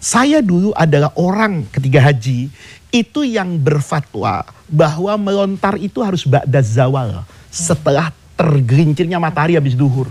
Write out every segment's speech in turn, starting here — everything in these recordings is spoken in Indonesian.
Saya dulu adalah orang ketika haji itu yang berfatwa bahwa melontar itu harus ba'da zawal, setelah tergelincirnya matahari habis duhur.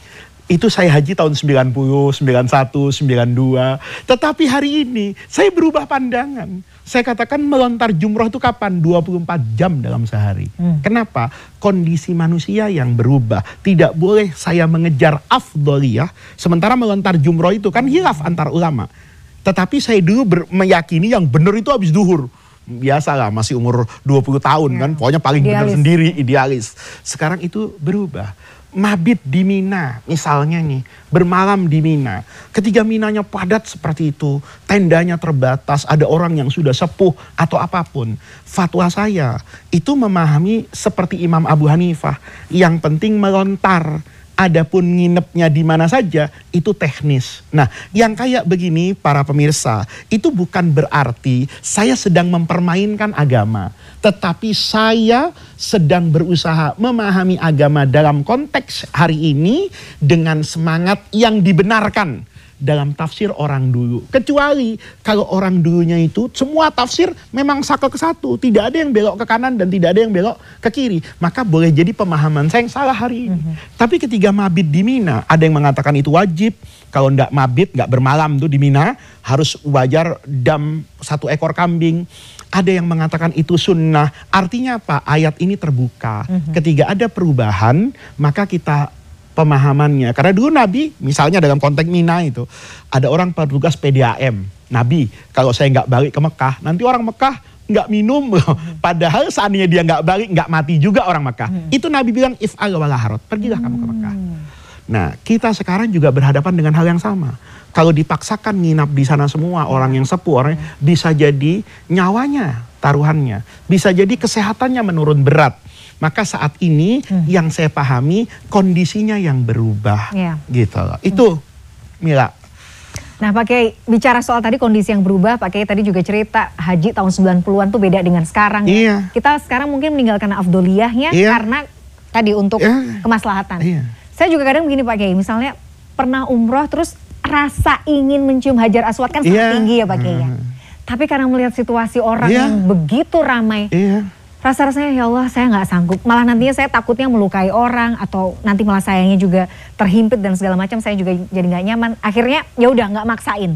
Itu saya haji tahun 90, 91, 92. Tetapi hari ini saya berubah pandangan. Saya katakan melontar jumroh itu kapan? 24 jam dalam sehari. Kenapa? Kondisi manusia yang berubah. Tidak boleh saya mengejar afdoliyah. Sementara melontar jumroh itu kan hilaf antar ulama. Tetapi saya dulu meyakini yang benar itu habis duhur. Biasalah masih umur 20 tahun kan. Pokoknya paling benar sendiri, idealis. Sekarang itu berubah. Mabit di Mina misalnya nih, bermalam di Mina. Ketika Minanya padat seperti itu, tendanya terbatas, ada orang yang sudah sepuh atau apapun. Fatwa saya itu memahami seperti Imam Abu Hanifah, yang penting melontar. Adapun nginepnya di mana saja itu teknis. Nah, yang kayak begini para pemirsa, itu bukan berarti saya sedang mempermainkan agama, tetapi saya sedang berusaha memahami agama dalam konteks hari ini dengan semangat yang dibenarkan dalam tafsir orang dulu. Kecuali kalau orang dulunya itu semua tafsir memang sakel ke satu, tidak ada yang belok ke kanan dan tidak ada yang belok ke kiri, maka boleh jadi pemahaman saya yang salah hari ini. Tapi ketika mabit di Mina, ada yang mengatakan itu wajib. Kalau enggak mabit, enggak bermalam tuh di Mina, harus wajar dam 1 ekor kambing. Ada yang mengatakan itu sunnah. Artinya apa? Ayat ini terbuka. Ketika ada perubahan, maka kita pemahamannya. Karena dulu Nabi, misalnya dalam konteks Mina itu, ada orang petugas PDAM. Nabi, kalau saya nggak balik ke Mekah, nanti orang Mekah nggak minum. Padahal seandainya dia nggak balik, nggak mati juga orang Mekah. Itu Nabi bilang, if'al wala harot, pergilah kamu ke Mekah. Nah, kita sekarang juga berhadapan dengan hal yang sama. Kalau dipaksakan nginap di sana semua, orang yang sepuh, orang bisa jadi nyawanya, taruhannya. Bisa jadi kesehatannya menurun berat. Maka saat ini yang saya pahami kondisinya yang berubah, gitu loh. Itu Mila. Nah Pak Kiai, bicara soal tadi kondisi yang berubah, Pak Kiai tadi juga cerita haji tahun 90-an tuh beda dengan sekarang. Ya. Kita sekarang mungkin meninggalkan afdoliyahnya karena tadi untuk kemaslahatan. Saya juga kadang begini Pak Kiai, misalnya pernah umroh terus rasa ingin mencium Hajar Aswad kan sangat tinggi ya Pak Kiai. Tapi karena melihat situasi orang yang begitu ramai, rasa-rasanya ya Allah saya nggak sanggup. Malah nantinya saya takutnya melukai orang atau nanti malah sayangnya juga terhimpit dan segala macam, saya juga jadi nggak nyaman. Akhirnya ya udah nggak maksain.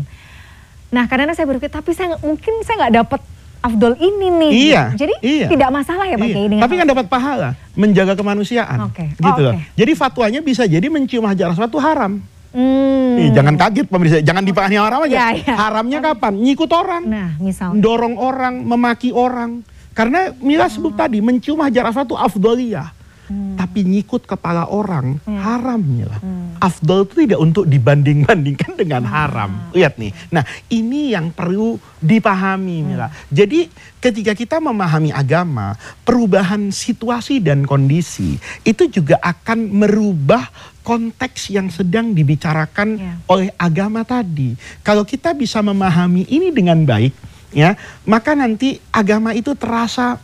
Nah kadang-kadang saya berpikir tapi mungkin saya nggak dapet afdol ini nih. Jadi tidak masalah ya Pak Kiai dengan. Tapi kan dapat pahala menjaga kemanusiaan. Gitu loh. Jadi fatwanya bisa jadi mencium Hajar Aswad itu haram. Jangan kaget pemirsa, jangan dipahami orang aja. Haramnya kapan? Nyikut orang. Nah, misalnya dorong orang, memaki orang. Karena Mila sebut tadi, mencium Hajar Aswad itu afdoliyah. Tapi nyikut kepala orang, haram Mila. Afdol itu tidak untuk dibanding-bandingkan dengan haram. Lihat nih, nah ini yang perlu dipahami Mila. Jadi ketika kita memahami agama, perubahan situasi dan kondisi, itu juga akan merubah konteks yang sedang dibicarakan oleh agama tadi. Kalau kita bisa memahami ini dengan baik, ya, maka nanti agama itu terasa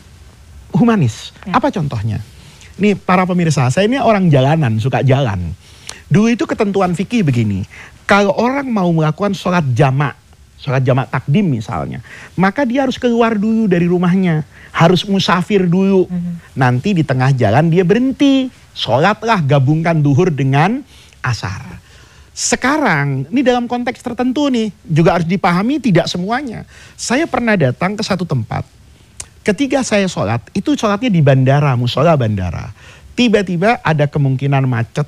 humanis. Apa contohnya? Nih para pemirsa, saya ini orang jalanan, suka jalan. Dulu itu ketentuan fikih begini, kalau orang mau melakukan sholat jamak takdim misalnya, maka dia harus keluar dulu dari rumahnya, harus musafir dulu. Nanti di tengah jalan dia berhenti, sholatlah, gabungkan duhur dengan asar. Sekarang, ini dalam konteks tertentu nih, juga harus dipahami tidak semuanya. Saya pernah datang ke satu tempat, ketika saya sholat, itu sholatnya di bandara, musola bandara. Tiba-tiba ada kemungkinan macet.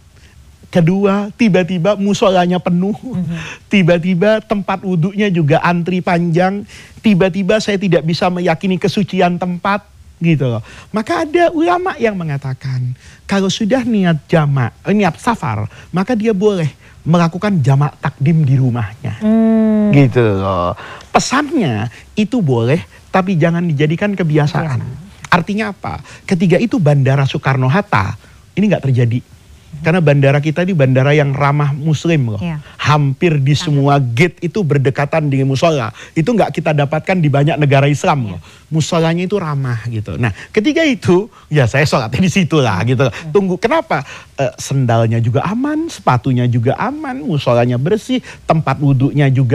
Kedua, tiba-tiba musolanya penuh. Tiba-tiba tempat wudhunya juga antri panjang. Tiba-tiba saya tidak bisa meyakini kesucian tempat. Gitu loh. Maka ada ulama yang mengatakan, kalau sudah niat jamak, niat safar, maka dia boleh melakukan jamak takdim di rumahnya. Gitu loh. Pesannya itu boleh, tapi jangan dijadikan kebiasaan. Artinya apa? Ketika itu Bandara Soekarno-Hatta, ini nggak terjadi. Karena bandara kita ini bandara yang ramah muslim loh. Hampir di semua gate itu berdekatan dengan musola. Itu nggak kita dapatkan di banyak negara Islam loh. Musolanya itu ramah gitu. Nah ketika itu ya saya sholatnya di situ lah gitu. Tunggu, kenapa? Sendalnya juga aman, sepatunya juga aman, musolanya bersih, tempat wudhunya juga